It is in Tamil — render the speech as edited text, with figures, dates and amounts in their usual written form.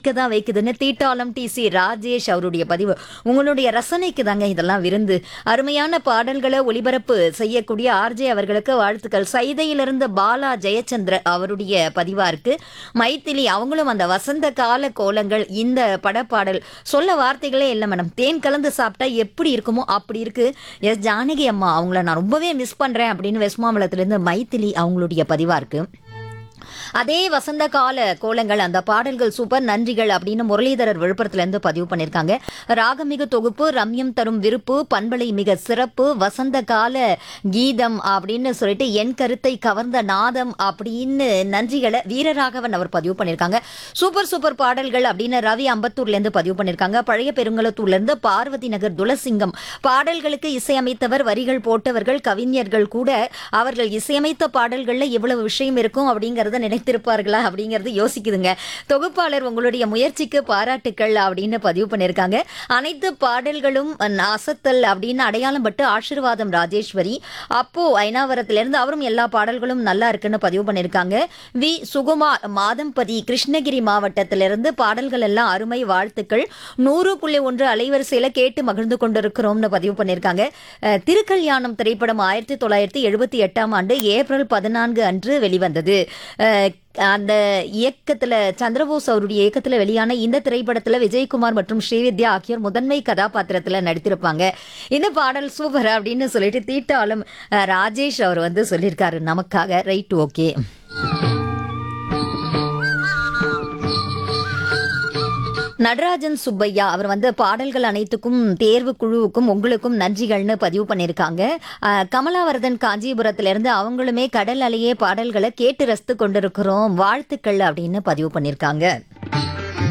பிரமிக்க தான் வைக்குதுன்னு தீட்டாளம் டி.சி. ராஜேஷ் அவருடைய பதிவு. உங்களுடைய ரசனைக்கு தாங்க இதெல்லாம் விருந்து. அருமையான பாடல்களை ஒளிபரப்பு செய்யக்கூடிய ஆர்ஜே அவர்களுக்கு வாழ்த்துக்கள். சைதையிலிருந்து பாலா ஜெயச்சந்திர அவருடைய பதிவா இருக்கு. மைத்திலி அவங்களும் அந்த வசந்த கால கோலங்கள் இந்த படப்பாடல் சொல்ல வார்த்தைகளே இல்லை மேடம். தேன் கலந்து சாப்பிட்டா எப்படி இருக்குமோ அப்படி இருக்கு. எஸ் ஜானகி அம்மா அவங்கள நான் ரொம்பவே மிஸ் பண்றேன் அப்படின்னு வெஸ்மாமலத்திலிருந்து மைத்திலி அவங்களுடைய பதிவா இருக்கு. அதே வசந்த கால கோலங்கள் அந்த பாடல்கள் சூப்பர் நன்றிகள் அப்படின்னு முரளிதரர் விழுப்புரத்துல இருந்து பதிவு பண்ணிருக்காங்க. ராகமிகு தொகுப்பு, ரம்யம் தரும் விருப்பு, பண்பலை மிக சிறப்பு, வசந்த கால கீதம் அப்படின்னு சொல்லிட்டு என் கருத்தை கவர்ந்த நாதம் அப்படின்னு நன்றிகளை வீரராகவன் அவர் பதிவு பண்ணிருக்காங்க. சூப்பர் சூப்பர் பாடல்கள் அப்படின்னு ரவி அம்பத்தூர்ல இருந்து பதிவு பண்ணிருக்காங்க. பழைய பெருங்குளத்தூர்ல இருந்து பார்வதி நகர் துளசிங்கம் பாடல்களுக்கு இசையமைத்தவர், வரிகள் போட்டவர்கள், கவிஞர்கள் கூட அவர்கள் இசையமைத்த பாடல்கள்ல எவ்வளவு விஷயம் இருக்கும் அப்படிங்கறத நினைத்திருப்பார்களா அப்படிங்கறது யோசிக்குதுங்க. தொகுப்பாளர் உங்களுடைய முயற்சிக்கு பாராட்டுக்கள் அப்படின்னு பதிவு பண்ணிருக்காங்க. அனைத்து பாடல்களும் அசத்தல் அப்படின்னு அடையாளம் பட்டு ஆசீர்வாதம் ராஜேஸ்வரி அப்போ ஐனாவரத்திலிருந்து அவரும் எல்லா பாடல்களும் நல்லா இருக்குன்னு பதிவு பண்ணிருக்காங்க. வி சுகுமார் மாதம்பதி கிருஷ்ணகிரி மாவட்டத்திலிருந்து பாடல்கள் எல்லாம் அருமை வாழ்த்துக்கள். 100.1 அலைவரிசையில கேட்டு மகிழ்ந்து கொண்டிருக்கிறோம்னு பதிவு பண்ணிருக்காங்க. திருக்கல்யாணம் திரைப்படம் 1978 ஆண்டு ஏப்ரல் 14 அன்று வெளிவந்தது. அந்த இயக்கத்துல சந்திரபோஸ் அவருடைய இயக்கத்துல வெளியான இந்த திரைப்படத்துல விஜயகுமார் மற்றும் ஸ்ரீவித்யா ஆகியோர் முதன்மை கதாபாத்திரத்துல நடித்திருப்பாங்க. இந்த பாடல் சூப்பர் அப்படின்னு சொல்லிட்டு தீட்டாலும் ராஜேஷ் அவர் வந்து சொல்லியிருக்காரு நமக்காக. Right, okay. நடராஜன் சுப்பையா அவர் வந்து பாடல்கள் அனைத்துக்கும் தேர்வு குழுவுக்கும் உங்களுக்கும் நன்றிகள்னு பதிவு பண்ணியிருக்காங்க. கமலாவர்தன் காஞ்சிபுரத்திலிருந்து அவங்களுமே கடல் அலையே பாடல்களை கேட்டு ரசித்து கொண்டிருக்கிறோம் வாழ்த்துக்கள் அப்படின்னு பதிவு பண்ணியிருக்காங்க.